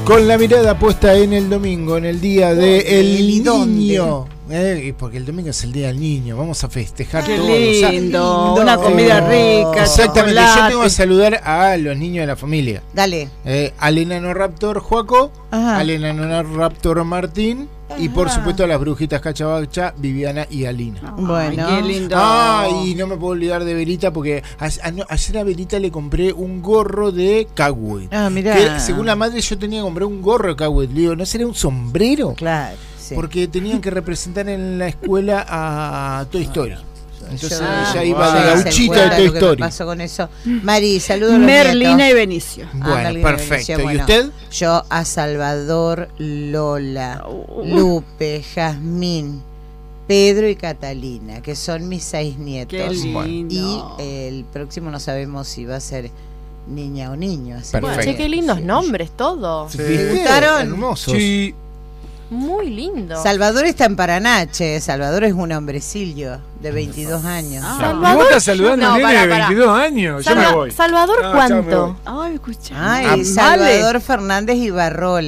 Con la mirada puesta en el domingo, en el día del niño. Porque el domingo es el día del niño. Vamos a festejar Qué todos. lindo, una comida rica. Exactamente. Chocolate. Yo tengo que saludar a los niños de la familia. Dale. Al enano raptor Joaco, al enano raptor Martín. Y por supuesto a las brujitas Cachabacha, Viviana y Alina. Bueno, qué lindo. Y no me puedo olvidar de Verita porque ayer a Verita le compré un gorro de Cowboy. Mirá. Que según la madre yo tenía que comprar un gorro de Cowboy. Le digo, ¿no sería un sombrero? Claro, sí. Porque tenían que representar en la escuela a Toy Story. Entonces Yo- ella iba de no sé gauchita de Toy lo que me Story. pasó con eso. Mari, saludos a los Merlina nietos. y Benicio. Bueno, Merlina y perfecto. Benicio, ¿Y bueno. usted? Yo a Salvador, Lola, Lupe, Jazmín, Pedro y Catalina, que son mis 6 Qué nietos. lindo. Y el próximo no sabemos si va a ser niña o niño. Así Perfecto. que- Che, qué lindos sí. nombres todos. ¿Te gustaron? Hermosos. Sí. Muy lindo. Salvador está en Paranache. Salvador es un hombrecillo de 22 años. Salvador. ¿Y vos estás saludando a No, un nene pará, de pará. 22 años? Yo me voy. Salvador, No, chao, me ¿cuánto? voy. Ay, escucha. Ay, Salvador Fernández Ibarrola.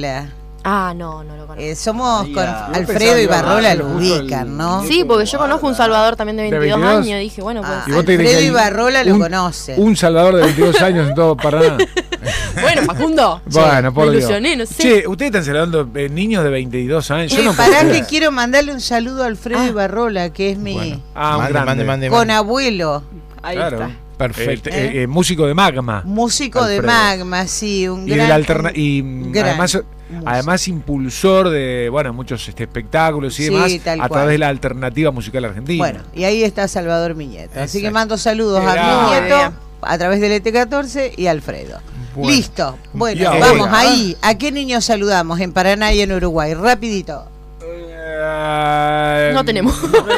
No lo conozco. Somos con Yo Alfredo pensaba Ibarrola, que lo justo ubican, ¿no? Sí, porque yo conozco un Salvador también de 22 22? años. Dije, bueno, pues. ¿Y vos te crees Alfredo que hay Ibarrola lo un- conoce. Un Salvador de 22 años en todo Paraná. Bueno, Facundo. Bueno, por me Dios. ilusioné, no sé. Che, ustedes están saludando niños de 22 años. Yo no puedo Pará que creer. quiero mandarle un saludo a Alfredo Ibarrola, que es mi Bueno. Ah, un grande. mande. con abuelo, Ahí Claro. está. Perfecto. Músico de Magma. músico de Alfredo. Magma, sí, un Y, del gran... gran además, músico. además impulsor de muchos espectáculos y Sí, demás tal a cual. través de la alternativa musical argentina. Bueno, y ahí está Salvador mi nieto. Así que Exacto. mando saludos Qué a mi grande. nieto a través del ET14 y a Alfredo. Bueno. Listo. Bueno, Y ahora, vamos ahí. ¿A qué niños saludamos en Paraná y en Uruguay? Rapidito. No tenemos.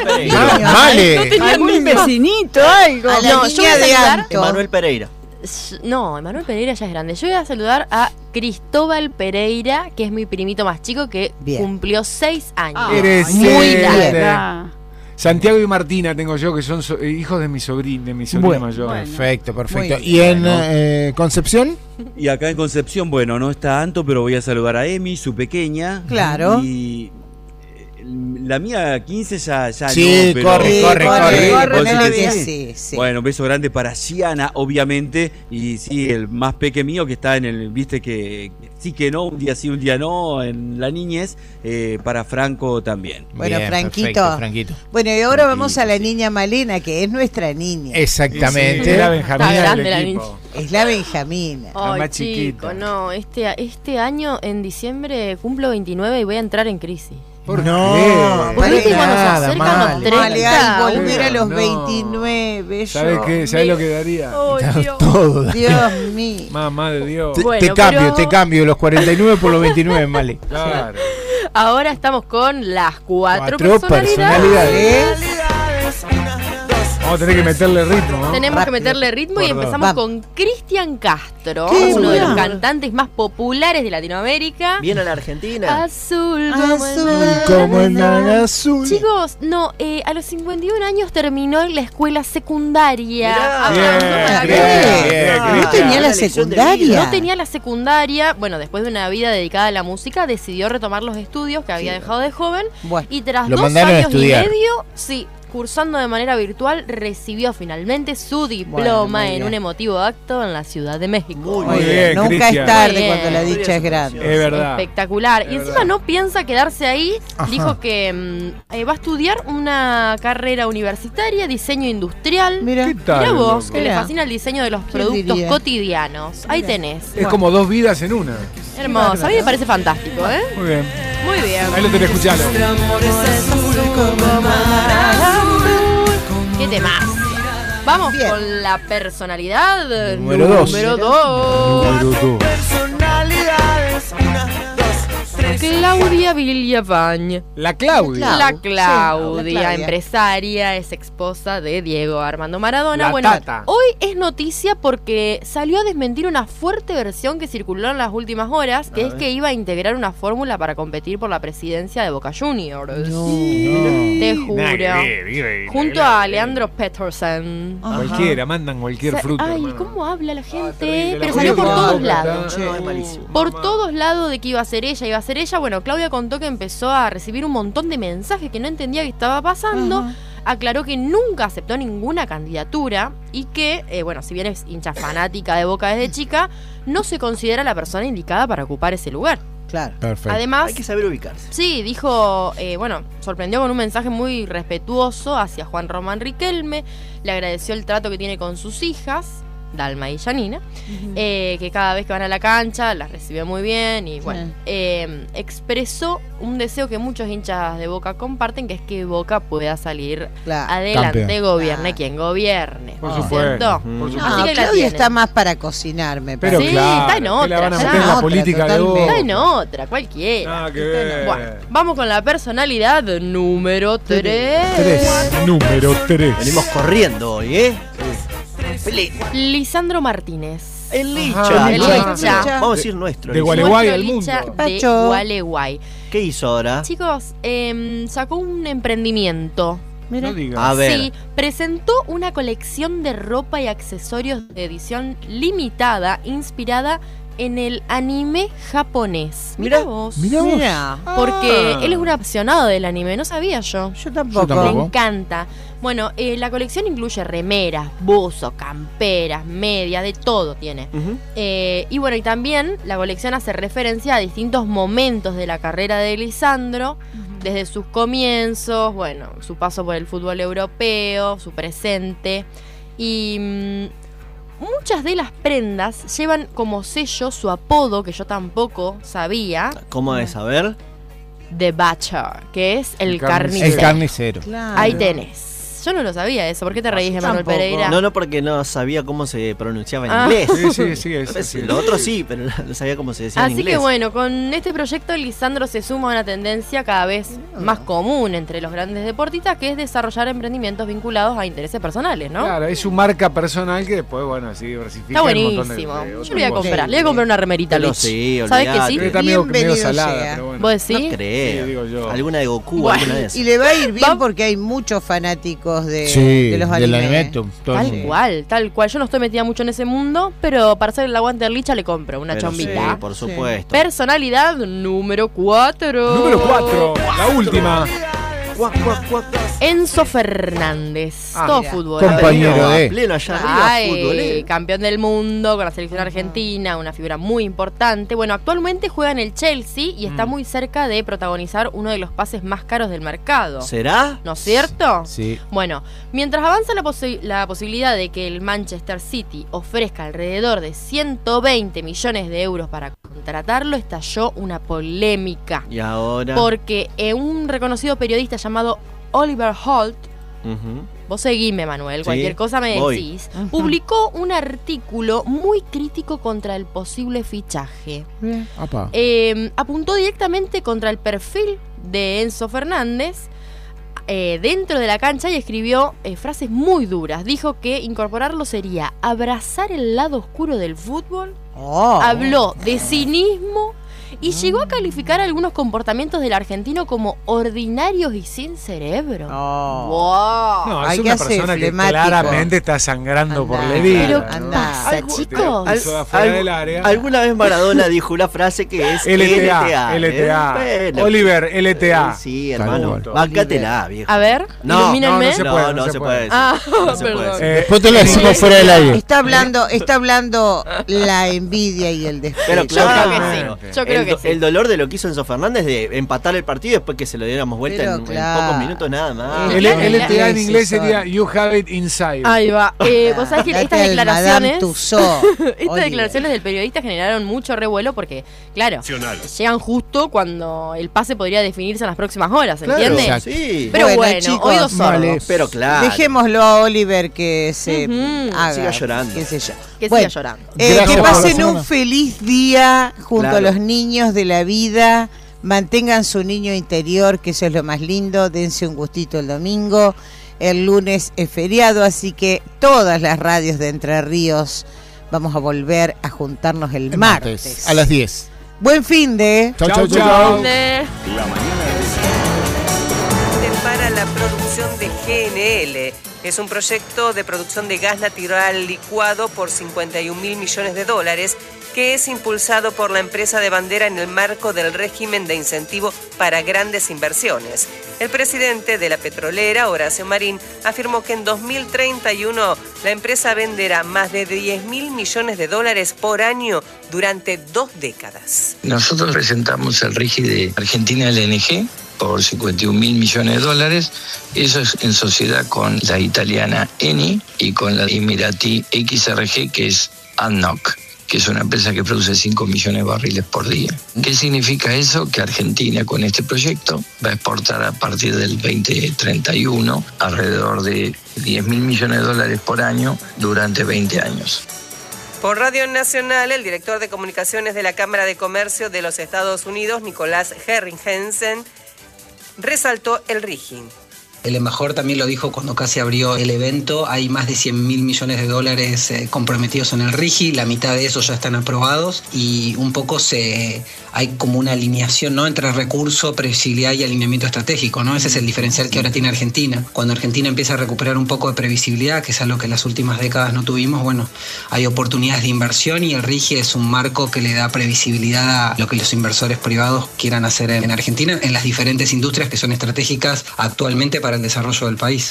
Vale. Algún vecinito, algo. A la No, yo voy niña a de saludar- Anto. Emanuel Pereira. No, Emanuel Pereira ya es grande. Yo voy a saludar a Cristóbal Pereira, que es mi primito más chico, que Bien. cumplió 6 años. Eres muy grande. grande. Ah, Santiago y Martina tengo yo, que son hijos de mi sobrina Bueno, mayor. bueno. Perfecto. Muy bien. ¿Y en Concepción? Y acá en Concepción, bueno, no está Anto, pero voy a saludar a Emi, su pequeña. Claro. Y la mía 15 ya Sí, no, pero... corre. ¿Vos nena, decís que sí, sí. Bueno, un beso grande para Ciana, obviamente. Y sí, el más peque mío que está en el, viste que sí que no, un día sí, un día no, en la niñez, para Franco también. Bueno, Bien, Franquito. perfecto, Franquito. Bueno, y ahora Tranquilo, vamos a la sí. niña Malena, que es nuestra niña. Exactamente. Era Benjamina Está del grande la equipo. Es la Benjamina. Ay, más chico, chiquita. no. Este año, en diciembre, cumplo 29 y voy a entrar en crisis. No, qué? Porque viste cuando se nada, acercan mal. los 30. Vale, al volver a los No. 29. ¿Sabes yo- qué? ¿Sabes lo que daría? Todo. Dios mío. Mamá de Dios. Bueno, Te cambio los 49 por los 29, vale. Claro. Ahora estamos con las cuatro Cuatro personalidades. Vamos a tener que meterle ritmo, ¿no? Tenemos Rápido. que meterle ritmo y Perdón. empezamos Vamos. con Cristian Castro, Qué uno de los bueno. cantantes más populares de Latinoamérica. Viene a la Argentina. Azul como el Azul mar. Como el mar azul. Chicos, no, a los 51 años terminó la escuela secundaria. Mirá. Aplausos para Bien, Cristian. bien, ¿No Cristian. tenía la Una lección de secundaria? No tenía la secundaria, bueno, después de una vida dedicada a la música, decidió retomar los estudios que había dejado de joven Bueno, y tras Lo 2 mandaron a años y estudiar. medio, sí, cursando de manera virtual, recibió finalmente su Bueno, diploma muy en bien. un emotivo acto en la Ciudad de México. Muy bien, nunca Cristian. es tarde Muy bien. cuando la Muy dicha bien es su grande. Es verdad. Espectacular. Es Y encima verdad. no piensa quedarse ahí. Ajá. Dijo que va a estudiar una carrera universitaria, diseño industrial. Mira, ¿Qué tal? Mirá vos, loco? que le Mirá. fascina el diseño de los ¿Quién productos diría? cotidianos. Ahí tenés. Es como dos vidas en una. Hermoso. A mí me parece fantástico, ¿eh? Muy bien. Muy bien. Ahí lo tenés, escuchalo. ¿Qué temas? Vamos Bien. con la personalidad Número dos. Número 2. Número dos. Claudia Villafañe. La Claudia. La Sí, Claudia, Claudia. empresaria, es esposa de Diego Armando Maradona. La Bueno, Tata. hoy es noticia porque salió a desmentir una fuerte versión que circuló en las últimas horas, que es que iba a integrar una fórmula para competir por la presidencia de Boca Juniors. Te juro. Nada que ver, Junto a Leandro Petersen. Cualquiera, mandan cualquier fruto. Ay, hermano. ¿cómo habla la gente? terrible, Pero la salió por jodida todos Boca, lados. No, es malísimo. Por todos lados de que iba a ser ella, iba a ser ella. Bueno, Claudia contó que empezó a recibir un montón de mensajes que no entendía qué estaba pasando. Aclaró que nunca aceptó ninguna candidatura y que, bueno, si bien es hincha fanática de Boca desde chica, no se considera la persona indicada para ocupar ese lugar. Claro. Perfecto. Además, Hay que saber ubicarse. sí, dijo, bueno, sorprendió con un mensaje muy respetuoso hacia Juan Román Riquelme, le agradeció el trato que tiene con sus hijas, Dalma y Janina, que cada vez que van a la cancha las recibió muy bien y bueno, expresó un deseo que muchos hinchas de Boca comparten, que es que Boca pueda salir Claro. adelante, Campeón. gobierne quien gobierne. Por ¿no es supuesto. cierto? Por No, Así que la Claudia tienen. está más para cocinar, me Pero parece. Sí, claro, está en que otra, la van a ya. meter en la Otra, política de totalmente. Boca. Está en otra, cualquiera. Nada que ver. Bueno, vamos con la personalidad número 3. Número 3. Venimos corriendo hoy, ¿eh? Lisandro Martínez. El Licha. Ajá, el nuestro. Licha. Vamos a decir nuestro. De Licha. Gualeguay Nuestro al mundo. Licha ¿Qué de pacho? Gualeguay. ¿Qué hizo ahora? Chicos, sacó un emprendimiento. Mira. No digas. A ver. Sí, presentó una colección de ropa y accesorios de edición limitada inspirada en el anime japonés. Mirá. vos. Mirá vos. Mira. Porque él es un apasionado del anime, no sabía yo. Yo tampoco. Yo Le tampoco. encanta. Bueno, la colección incluye remeras, buzos, camperas, medias, de todo tiene. Ujú. Y bueno, y también la colección hace referencia a distintos momentos de la carrera de Lisandro, desde sus comienzos, bueno, su paso por el fútbol europeo, su presente. Y muchas de las prendas llevan como sello su apodo, que yo tampoco sabía, ¿Cómo es? A ver. The Butcher, que es el El carnicero. El carnicero. carnicero. Claro. Ahí tenés. Yo no lo sabía eso. ¿Por qué te reís, Emanuel tampoco. Pereira? No, porque no sabía cómo se pronunciaba en Ah. inglés. Sí, eso sí. Lo otro sí, pero no sabía cómo se decía en Así inglés. que bueno, con este proyecto Lisandro se suma a una tendencia cada vez más común entre los grandes deportistas, que es desarrollar emprendimientos vinculados a intereses personales, ¿no? Claro, es su marca personal que después, bueno, así diversifica. Está un montón buenísimo. de Yo otras le voy a cosas. comprar. Le voy a comprar una remerita, Pero Lich. sí, ¿Sabes que olvidate. sí? Está medio Bienvenido salada, sea. pero bueno. ¿Vos decís? No creo. Sí, digo yo. Alguna de Goku, Bueno, alguna de esas. Y le va a ir bien Va- porque hay muchos fanáticos de, Sí, de los del animes. anime. todo el Tal mundo. cual, tal cual. Yo no estoy metida mucho en ese mundo, pero para hacer el aguante de Licha le compro una Pero chombita. sí, por supuesto. Personalidad número 4. Número 4, la última. Cuac, cuac, cuac. Enzo Fernández. Ah, todo mira. fútbol. Compañero Pleno, de- pleno allá arriba, Ay, fútbol, campeón del mundo con la selección argentina, una figura muy importante. Bueno, actualmente juega en el Chelsea y está muy cerca de protagonizar uno de los pases más caros del mercado. ¿Será? ¿No es cierto? Sí. Bueno, mientras avanza la posibilidad de que el Manchester City ofrezca alrededor de 120 millones de euros para contratarlo, estalló una polémica. Y ahora. Porque un reconocido periodista llamado Oliver Holt, Ujú. vos seguime, Manuel, Sí, cualquier cosa me voy. decís, publicó un artículo muy crítico contra el posible fichaje. Apa. Apuntó directamente contra el perfil de Enzo Fernández dentro de la cancha y escribió frases muy duras. Dijo que incorporarlo sería abrazar el lado oscuro del fútbol. Oh. Habló de cinismo y llegó a calificar algunos comportamientos del argentino como ordinarios y sin cerebro. Oh. ¡Wow! No, Hay es que una ser persona que flemático. claramente está sangrando por Andá, la herida. Pero ¿qué Anda. pasa, Algo- chicos? Al- Eso de afuera al- del área. Alguna vez Maradona dijo una frase que es LTA. Bueno, Oliver, LTA. Sí, Tal hermano. cual. Báncatela, viejo. A ver, No, ilumínenme. no se puede, No se puede decir. Ah, No se puede perdón. decir. Después te lo decimos fuera del aire. Está hablando la envidia y el desprecio. Pero claro, Yo creo que sí. Yo creo que sí. El dolor de lo que hizo Enzo Fernández de empatar el partido después que se lo diéramos vuelta Pero en claro. pocos minutos nada más. El- LTA en Sí, inglés son. sería You have it inside. Ahí va. Vos sabés que Date estas al Madame declaraciones. Tussauds, Estas Oliver. declaraciones del periodista generaron mucho revuelo porque, claro, llegan justo cuando el pase podría definirse en las próximas horas, Claro, ¿entiendes? sí. Pero bueno, chicos, oídos sordos. vale. Pero claro. Dejémoslo a Oliver que se Ujú. haga, Siga llorando. qué sé yo. Que Bueno, siga llorando. que Gracias por la pasen semana. un feliz día junto Claro. a los niños de la vida. Mantengan su niño interior, que eso es lo más lindo. Dense un gustito el domingo. El lunes es feriado, así que todas las radios de Entre Ríos vamos a volver a juntarnos el martes. A las 10. Buen fin de. Chau, chau, chau. La mañana para la producción de GNL. Es un proyecto de producción de gas natural licuado por 51.000 millones de dólares que es impulsado por la empresa de bandera en el marco del régimen de incentivo para grandes inversiones. El presidente de la petrolera, Horacio Marín, afirmó que en 2031 la empresa venderá más de 10.000 millones de dólares por año durante 2 décadas. Nosotros presentamos el RIGI de Argentina LNG por 51.000 millones de dólares. Eso es en sociedad con la italiana Eni y con la emiratí XRG, que es ADNOC, que es una empresa que produce 5 millones de barriles por día. ¿Qué significa eso? Que Argentina con este proyecto va a exportar a partir del 2031 alrededor de 10.000 millones de dólares por año durante 20 años. Por Radio Nacional, el director de comunicaciones de la Cámara de Comercio de los Estados Unidos, Nicolás Herringhensen, resaltó el RIGI. El embajador también lo dijo cuando casi abrió el evento. Hay más de 100.000 millones de dólares comprometidos en el RIGI. La mitad de esos ya están aprobados y un poco hay como una alineación, ¿no?, entre recurso, previsibilidad y alineamiento estratégico, ¿no? Ese es el diferencial que ahora tiene Argentina. Cuando Argentina empieza a recuperar un poco de previsibilidad, que es algo que en las últimas décadas no tuvimos, bueno, hay oportunidades de inversión y el RIGI es un marco que le da previsibilidad a lo que los inversores privados quieran hacer en Argentina, en las diferentes industrias que son estratégicas actualmente para el desarrollo del país.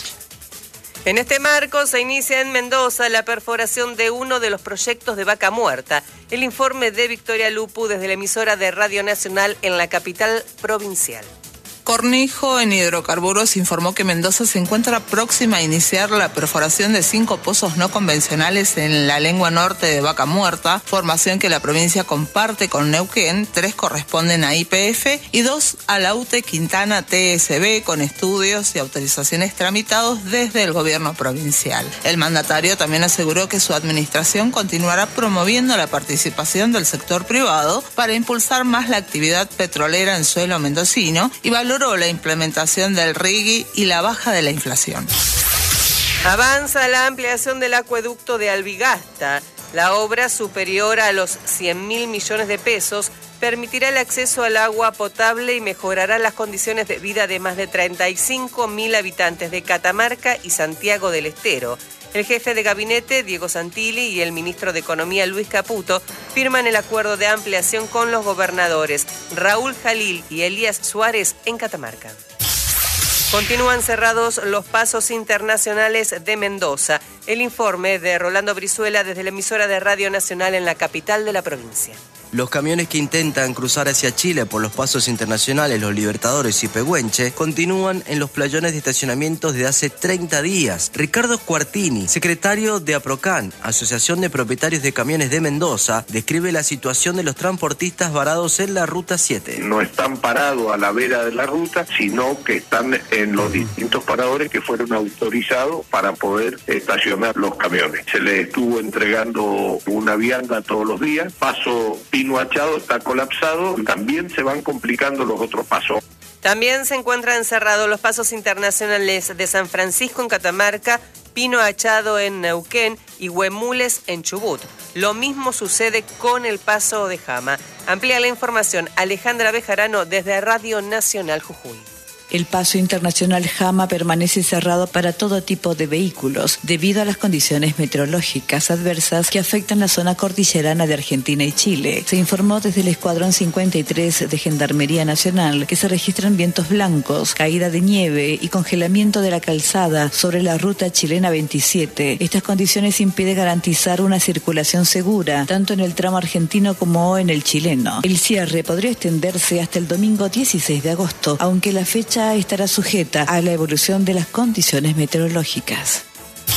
En este marco se inicia en Mendoza la perforación de uno de los proyectos de Vaca Muerta. El informe de Victoria Lupu desde la emisora de Radio Nacional en la capital provincial. Cornejo en Hidrocarburos informó que Mendoza se encuentra próxima a iniciar la perforación de 5 pozos no convencionales en la lengua norte de Vaca Muerta, formación que la provincia comparte con Neuquén. 3 corresponden a YPF y 2 a la UTE Quintana TSB, con estudios y autorizaciones tramitados desde el gobierno provincial. El mandatario también aseguró que su administración continuará promoviendo la participación del sector privado para impulsar más la actividad petrolera en suelo mendocino y valoró la implementación del RIGI y la baja de la inflación. Avanza la ampliación del acueducto de Albigasta. La obra, superior a los 100.000 millones de pesos, permitirá el acceso al agua potable y mejorará las condiciones de vida de más de 35.000 habitantes de Catamarca y Santiago del Estero. El jefe de gabinete, Diego Santilli, y el ministro de Economía, Luis Caputo, firman el acuerdo de ampliación con los gobernadores Raúl Jalil y Elías Suárez en Catamarca. Continúan cerrados los pasos internacionales de Mendoza. El informe de Rolando Brizuela desde la emisora de Radio Nacional en la capital de la provincia. Los camiones que intentan cruzar hacia Chile por los pasos internacionales Los Libertadores y Pehuenche continúan en los playones de estacionamiento desde hace 30 días. Ricardo Cuartini, secretario de APROCAN, Asociación de Propietarios de Camiones de Mendoza, describe la situación de los transportistas varados en la Ruta 7. No están parados a la vera de la ruta, sino que están en los distintos paradores que fueron autorizados para poder estacionar los camiones. Se les estuvo entregando una vianda todos los días. Paso Pino Achado está colapsado, también se van complicando los otros pasos. También se encuentran cerrados los pasos internacionales de San Francisco en Catamarca, Pino Achado en Neuquén y Huemules en Chubut. Lo mismo sucede con el paso de Jama. Amplía la información Alejandra Bejarano desde Radio Nacional Jujuy. El paso internacional Jama permanece cerrado para todo tipo de vehículos debido a las condiciones meteorológicas adversas que afectan la zona cordillerana de Argentina y Chile. Se informó desde el Escuadrón 53 de Gendarmería Nacional que se registran vientos blancos, caída de nieve y congelamiento de la calzada sobre la ruta chilena 27. Estas condiciones impiden garantizar una circulación segura, tanto en el tramo argentino como en el chileno. El cierre podría extenderse hasta el domingo 16 de agosto, aunque la fecha estará sujeta a la evolución de las condiciones meteorológicas.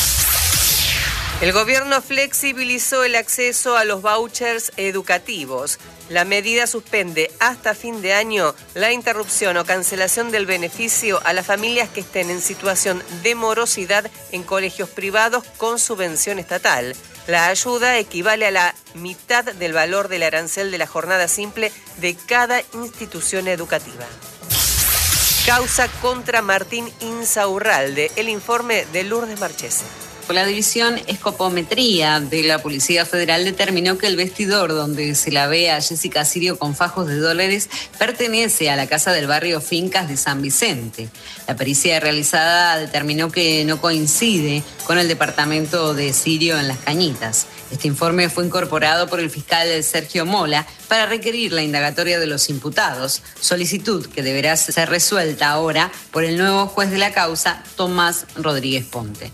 El gobierno flexibilizó el acceso a los vouchers educativos. La medida suspende hasta fin de año la interrupción o cancelación del beneficio a las familias que estén en situación de morosidad en colegios privados con subvención estatal. La ayuda equivale a la mitad del valor del arancel de la jornada simple de cada institución educativa. Causa contra Martín Insaurralde. El informe de Lourdes Marchese. La división Escopometría de la Policía Federal determinó que el vestidor donde se la ve a Jessica Sirio con fajos de dólares pertenece a la casa del barrio Fincas de San Vicente. La pericia realizada determinó que no coincide con el departamento de Sirio en Las Cañitas. Este informe fue incorporado por el fiscal Sergio Mola para requerir la indagatoria de los imputados, solicitud que deberá ser resuelta ahora por el nuevo juez de la causa, Tomás Rodríguez Ponte.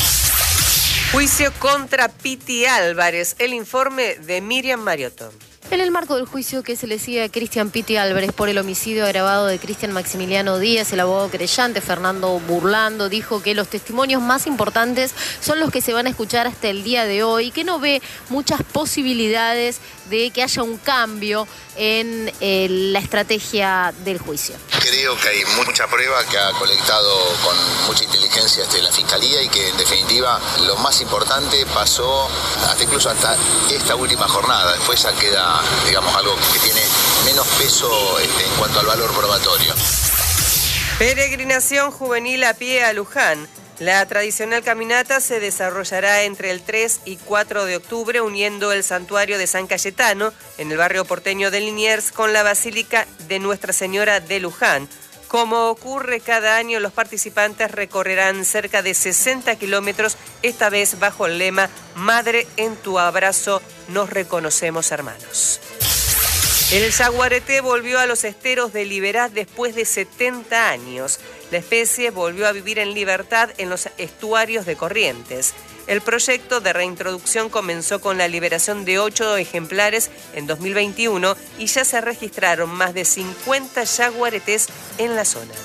Juicio contra Piti Álvarez. El informe de Miriam Mariotto. En el marco del juicio que se le sigue a Cristian Piti Álvarez por el homicidio agravado de Cristian Maximiliano Díaz, el abogado querellante Fernando Burlando dijo que los testimonios más importantes son los que se van a escuchar hasta el día de hoy, que no ve muchas posibilidades de que haya un cambio en la estrategia del juicio. Creo que hay mucha prueba que ha colectado con mucha inteligencia la Fiscalía y que en definitiva lo más importante pasó incluso hasta esta última jornada. Después ya queda, digamos, algo que tiene menos peso en cuanto al valor probatorio. Peregrinación juvenil a pie a Luján. La tradicional caminata se desarrollará entre el 3 y 4 de octubre uniendo el santuario de San Cayetano en el barrio porteño de Liniers con la Basílica de Nuestra Señora de Luján. Como ocurre cada año, los participantes recorrerán cerca de 60 kilómetros, esta vez bajo el lema Madre, en tu abrazo nos reconocemos hermanos. El yaguareté volvió a los esteros de Liberá después de 70 años. La especie volvió a vivir en libertad en los estuarios de Corrientes. El proyecto de reintroducción comenzó con la liberación de 8 ejemplares en 2021 y ya se registraron más de 50 yaguaretés en la zona.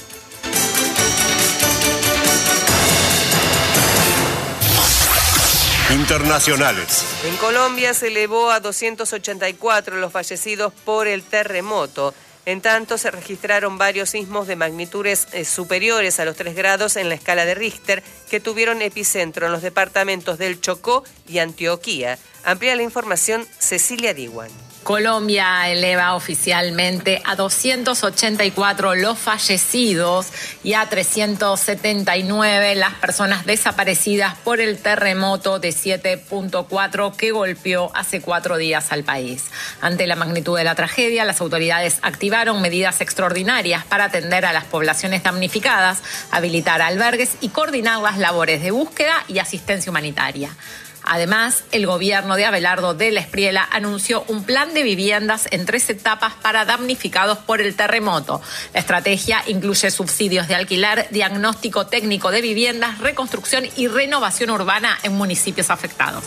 Internacionales. En Colombia se elevó a 284 los fallecidos por el terremoto. En tanto, se registraron varios sismos de magnitudes superiores a los 3 grados en la escala de Richter que tuvieron epicentro en los departamentos del Chocó y Antioquia. Amplía la información Cecilia Diwan. Colombia eleva oficialmente a 284 los fallecidos y a 379 las personas desaparecidas por el terremoto de 7.4 que golpeó hace 4 días al país. Ante la magnitud de la tragedia, las autoridades activaron medidas extraordinarias para atender a las poblaciones damnificadas, habilitar albergues y coordinar las labores de búsqueda y asistencia humanitaria. Además, el gobierno de Abelardo Della Espriella anunció un plan de viviendas en 3 etapas para damnificados por el terremoto. La estrategia incluye subsidios de alquiler, diagnóstico técnico de viviendas, reconstrucción y renovación urbana en municipios afectados.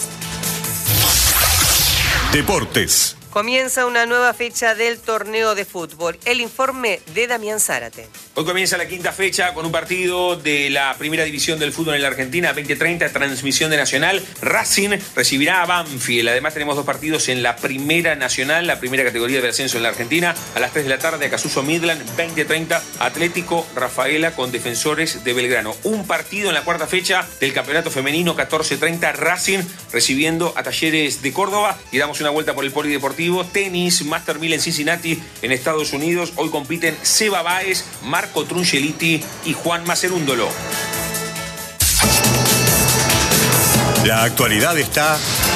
Deportes. Comienza una nueva fecha del torneo de fútbol. El informe de Damián Zárate. Hoy comienza la 5ª fecha con un partido de la primera división del fútbol en la Argentina, 20:30, transmisión de Nacional. Racing recibirá a Banfield. Además tenemos 2 partidos en la primera nacional, la primera categoría de ascenso en la Argentina. A las 3 de la tarde, Acasuso Midland, 20:30, Atlético Rafaela con Defensores de Belgrano. Un partido en la 4ª fecha del campeonato femenino, 14:30, Racing recibiendo a Talleres de Córdoba. Y damos una vuelta por el polideportivo. Tenis, Master 1000 en Cincinnati, en Estados Unidos. Hoy compiten Seba Báez, Marco Trungeliti y Juan Macerúndolo. La actualidad está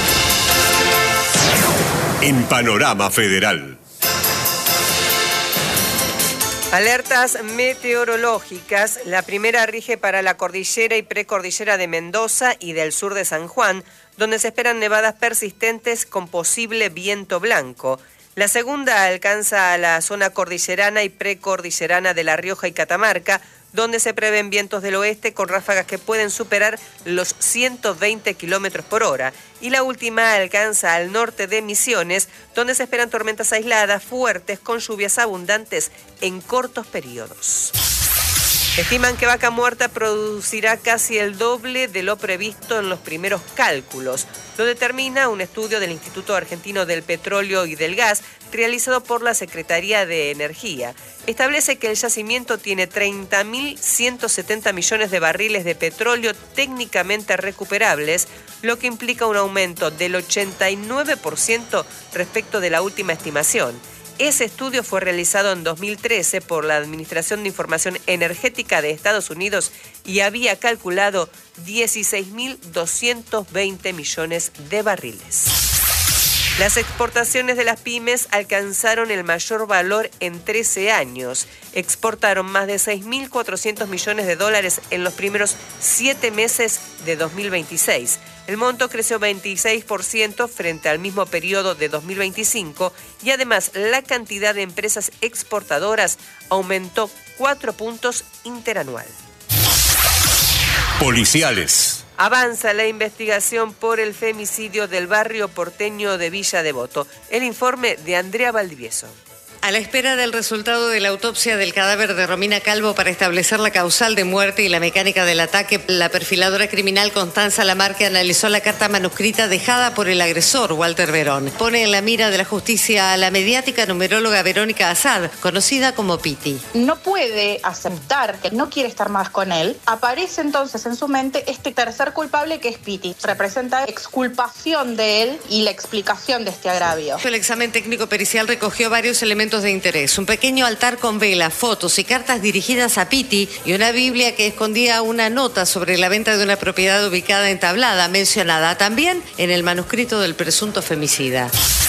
en Panorama Federal. Alertas meteorológicas. La primera rige para la cordillera y precordillera de Mendoza y del sur de San Juan, donde se esperan nevadas persistentes con posible viento blanco. La segunda alcanza a la zona cordillerana y precordillerana de La Rioja y Catamarca, donde se prevén vientos del oeste con ráfagas que pueden superar los 120 kilómetros por hora. Y la última alcanza al norte de Misiones, donde se esperan tormentas aisladas fuertes con lluvias abundantes en cortos periodos. Estiman que Vaca Muerta producirá casi el doble de lo previsto en los primeros cálculos. Lo determina un estudio del Instituto Argentino del Petróleo y del Gas realizado por la Secretaría de Energía. Establece que el yacimiento tiene 30.170 millones de barriles de petróleo técnicamente recuperables, lo que implica un aumento del 89% respecto de la última estimación. Ese estudio fue realizado en 2013 por la Administración de Información Energética de Estados Unidos y había calculado 16.220 millones de barriles. Las exportaciones de las pymes alcanzaron el mayor valor en 13 años. Exportaron más de 6.400 millones de dólares en los primeros 7 meses de 2026. El monto creció 26% frente al mismo periodo de 2025 y además la cantidad de empresas exportadoras aumentó 4 puntos interanual. Policiales. Avanza la investigación por el femicidio del barrio porteño de Villa Devoto. El informe de Andrea Valdivieso. A la espera del resultado de la autopsia del cadáver de Romina Calvo para establecer la causal de muerte y la mecánica del ataque, la perfiladora criminal Constanza Lamarque analizó la carta manuscrita dejada por el agresor, Walter Verón. Pone en la mira de la justicia a la mediática numeróloga Verónica Azad, conocida como Piti. No puede aceptar que no quiere estar más con él. Aparece entonces en su mente este tercer culpable que es Piti. Representa exculpación de él y la explicación de este agravio. El examen técnico pericial recogió varios elementos de interés. Un pequeño altar con velas, fotos y cartas dirigidas a Piti y una Biblia que escondía una nota sobre la venta de una propiedad ubicada en Tablada, mencionada también en el manuscrito del presunto femicida.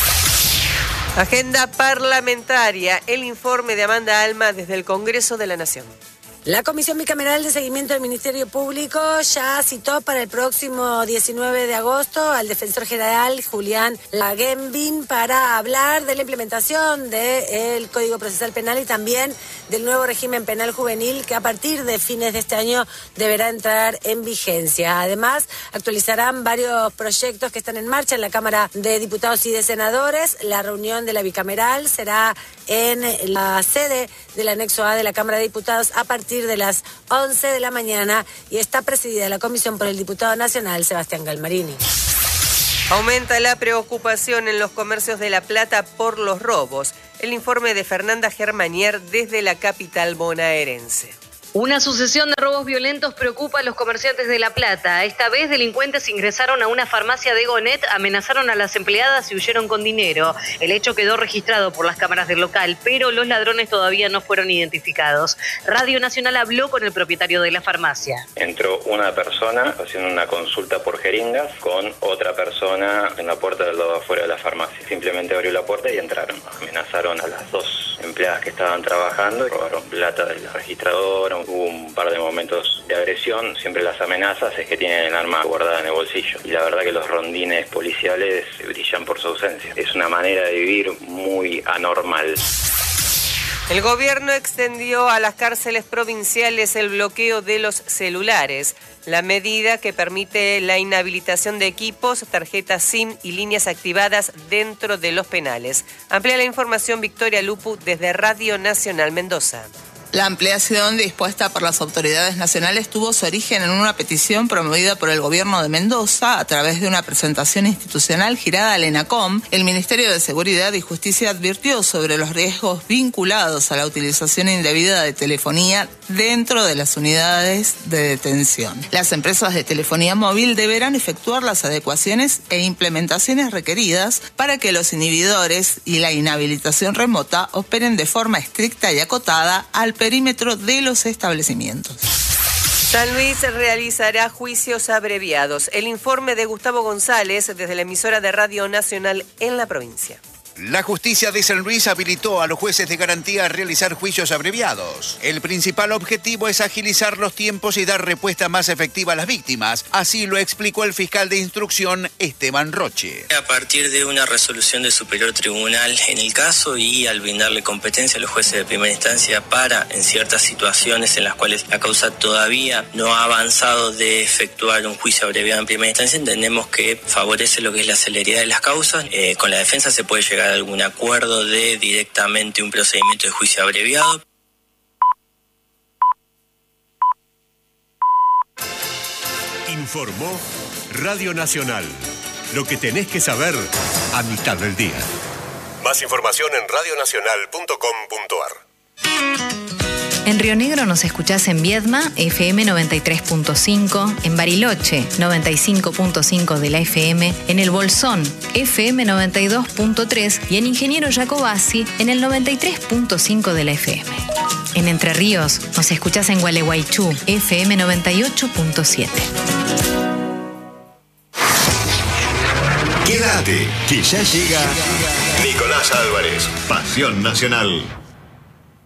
Agenda parlamentaria. El informe de Amanda Alma desde el Congreso de la Nación. La Comisión Bicameral de Seguimiento del Ministerio Público ya citó para el próximo 19 de agosto al defensor general Julián Lagenbin para hablar de la implementación del Código Procesal Penal y también del nuevo régimen penal juvenil que a partir de fines de este año deberá entrar en vigencia. Además, actualizarán varios proyectos que están en marcha en la Cámara de Diputados y de Senadores. La reunión de la Bicameral será en la sede del anexo A de la Cámara de Diputados a partir de las 11 de la mañana y está presidida la comisión por el diputado nacional Sebastián Galmarini. Aumenta la preocupación en los comercios de La Plata por los robos. El informe de Fernanda Germanier desde la capital bonaerense. Una sucesión de robos violentos preocupa a los comerciantes de La Plata. Esta vez delincuentes ingresaron a una farmacia de Gonet, amenazaron a las empleadas y huyeron con dinero. El hecho quedó registrado por las cámaras del local, pero los ladrones todavía no fueron identificados. Radio Nacional habló con el propietario de la farmacia. Entró una persona haciendo una consulta por jeringas con otra persona en la puerta del lado de afuera de la farmacia. Simplemente abrió la puerta y entraron. Amenazaron a las dos empleadas que estaban trabajando, robaron plata de la registradora. Hubo un par de momentos de agresión. Siempre las amenazas es que tienen el arma guardada en el bolsillo. Y la verdad que los rondines policiales brillan por su ausencia. Es una manera de vivir muy anormal. El gobierno extendió a las cárceles provinciales el bloqueo de los celulares. La medida que permite la inhabilitación de equipos, tarjetas SIM y líneas activadas dentro de los penales. Amplía la información Victoria Lupu desde Radio Nacional Mendoza. La ampliación dispuesta por las autoridades nacionales tuvo su origen en una petición promovida por el gobierno de Mendoza a través de una presentación institucional girada al ENACOM. El Ministerio de Seguridad y Justicia advirtió sobre los riesgos vinculados a la utilización indebida de telefonía dentro de las unidades de detención. Las empresas de telefonía móvil deberán efectuar las adecuaciones e implementaciones requeridas para que los inhibidores y la inhabilitación remota operen de forma estricta y acotada al perímetro de los establecimientos. San Luis realizará juicios abreviados. El informe de Gustavo González desde la emisora de Radio Nacional en la provincia. La justicia de San Luis habilitó a los jueces de garantía a realizar juicios abreviados. El principal objetivo es agilizar los tiempos y dar respuesta más efectiva a las víctimas. Así lo explicó el fiscal de instrucción Esteban Roche. A partir de una resolución del Superior Tribunal en el caso y al brindarle competencia a los jueces de primera instancia para, en ciertas situaciones en las cuales la causa todavía no ha avanzado de efectuar un juicio abreviado en primera instancia, entendemos que favorece lo que es la celeridad de las causas. Con la defensa se puede llegar a algún acuerdo de directamente un procedimiento de juicio abreviado. Informó Radio Nacional. Lo que tenés que saber a mitad del día. Más información en radionacional.com.ar. En Río Negro nos escuchás en Viedma, FM 93.5, en Bariloche, 95.5 de la FM, en El Bolsón, FM 92.3 y en Ingeniero Jacobasi, en el 93.5 de la FM. En Entre Ríos nos escuchás en Gualeguaychú, FM 98.7. Quédate, que ya llega Nicolás Álvarez, Pasión Nacional.